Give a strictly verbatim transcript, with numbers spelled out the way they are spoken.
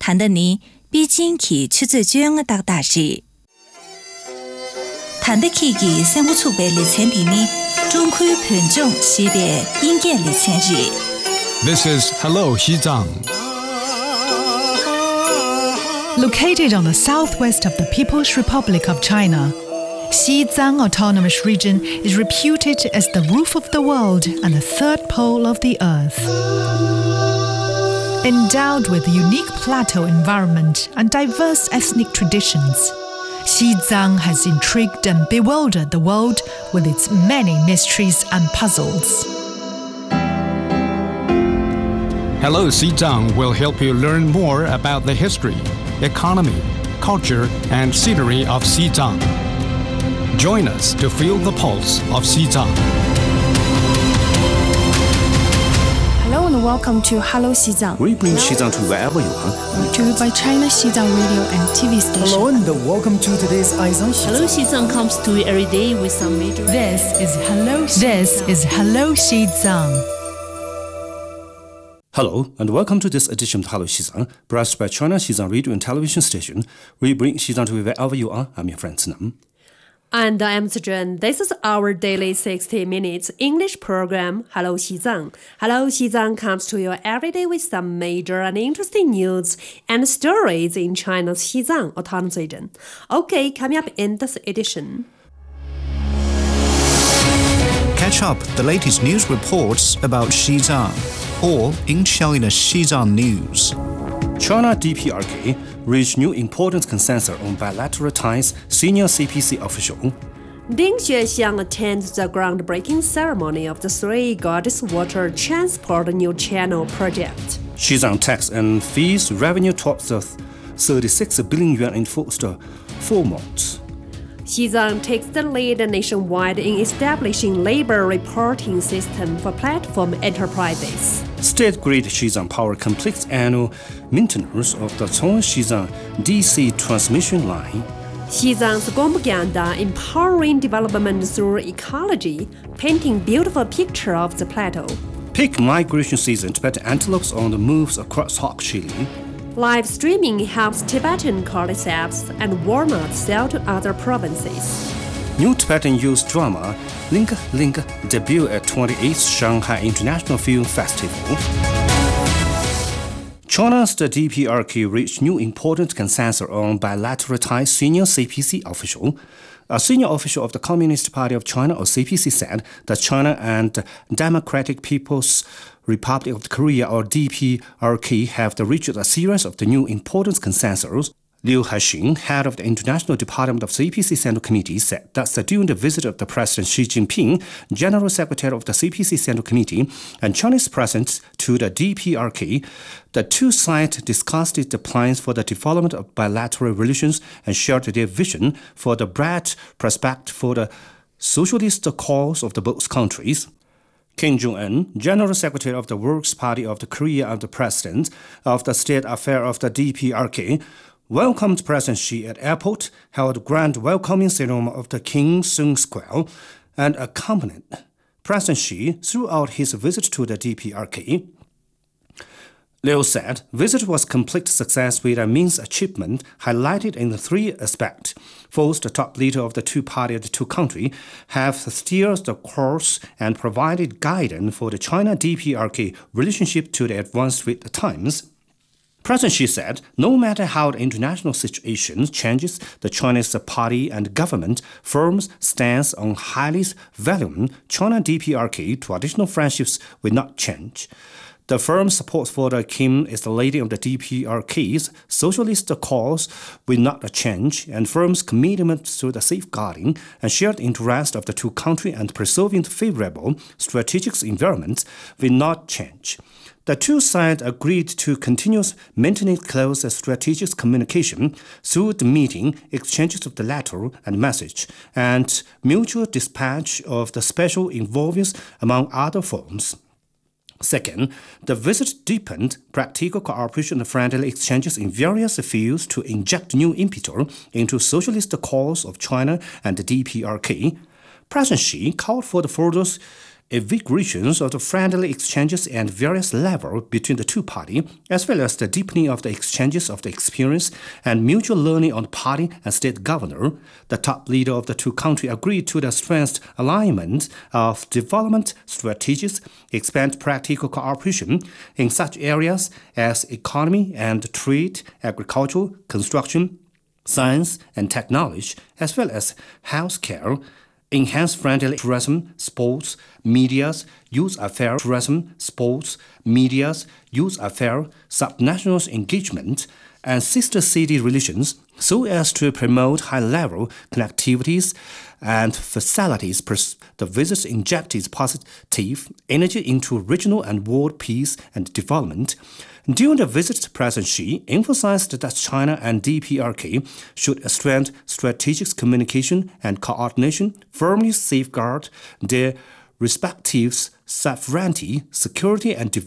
谈的呢比近期出最重的大大事。谈得起的生活储备里前提呢，中区盘中识别应该里前日。 This is Hello Xizang. Located on the southwest of the People's Republic of China, Xizang Autonomous Region is reputed as the roof of the world and the third pole of the earth. Endowed with a unique plateau environment and diverse ethnic traditions, Xizang has intrigued and bewildered the world with its many mysteries and puzzles. Hello Xizang will help you learn more about the history, economy, culture, and scenery of Xizang. Join us to feel the pulse of Xizang. Hello and welcome to Hello Xizang. We bring Xizang to wherever you are. Brought to you by China Xizang Radio and T V station. Hello and welcome to today's Aizang Xizang. Hello Xizang comes to you every day with some major... This is Hello Xizang. This is Hello Xizang. Hello and welcome to this edition of Hello Xizang, brought by China Xizang Radio and Television Station. We bring Xizang to you wherever you are. I'm your friend Nam. And I'm Zhen. This is our daily sixty minutes English program, Hello Xizang. Hello Xizang comes to you every day with some major and interesting news and stories in China's Xizang autonomous region. Okay, coming up in this edition. Catch up the latest news reports about Xizang, or in China's Xizang News. China D P R K reached new important consensus on bilateral ties, senior C P C official. Ding Xuexiang attends the groundbreaking ceremony of the Three Gorges Water Transport New Channel project. Xizang tax and fees revenue tops the thirty-six billion yuan in first four months. Xizang takes the lead nationwide in establishing labor reporting system for platform enterprises. State Grid Xizang Power completes annual maintenance of the Chong-Xizang D C transmission line. Xizang's Gongbugyanda empowering development through ecology, painting beautiful picture of the plateau. Peak migration season, Tibetan antelopes on the moves across Hokkien. Live streaming helps Tibetan cordyceps and walnuts sell to other provinces. New Tibetan youth drama, Link Link, debut at twenty-eighth Shanghai International Film Festival. China's the D P R K reached new important consensus on bilateral ties, senior C P C official. A senior official of the Communist Party of China, or C P C, said that China and Democratic People's Republic of Korea, or D P R K, have reached a series of the new important consensus. Liu Haixing, head of the International Department of C P C Central Committee, said that during the visit of the President Xi Jinping, General Secretary of the C P C Central Committee, and Chinese President to the D P R K, the two sides discussed the plans for the development of bilateral relations and shared their vision for the broad prospect for the socialist cause of the both countries. Kim Jong-un, General Secretary of the Works Party of the Korea and the President of the State Affairs of the D P R K, welcomed President Xi at airport, held a grand welcoming ceremony of the King Sung Square, and accompanied President Xi throughout his visit to the D P R K. Liu said, visit was complete success with a means achievement highlighted in the three aspects. First, the top leader of the two parties of the two countries have steered the course and provided guidance for the China-D P R K relationship to the advance with the times. President Xi said, no matter how the international situation changes, the Chinese party and government firms stance on highly valuing China-D P R K traditional friendships will not change. The firm's support for the Kim is the leader of the D P R K's socialist cause will not change, and firm's commitment to the safeguarding and shared interest of the two countries and preserving favorable strategic environments will not change. The two sides agreed to continue maintaining close strategic communication through the meeting, exchanges of the letter and message, and mutual dispatch of the special envoys, among other forms. Second, the visit deepened practical cooperation and friendly exchanges in various fields to inject new impetus into socialist cause of China and the D P R K. President Xi called for the further invigoration of the friendly exchanges and various levels between the two parties, as well as the deepening of the exchanges of the experience and mutual learning on the party and state governor. The top leader of the two countries agreed to the strengthened alignment of development strategies, expand practical cooperation in such areas as economy and trade, agriculture, construction, science and technology, as well as healthcare, enhance friendly tourism, sports, medias, youth affairs, tourism, sports, medias, youth affairs, subnational engagement, and sister city relations, so as to promote high-level connectivities and facilities. The visit injected positive energy into regional and world peace and development. During the visit, President Xi emphasized that China and D P R K should strengthen strategic communication and coordination, firmly safeguard their respective sovereignty, security, and development.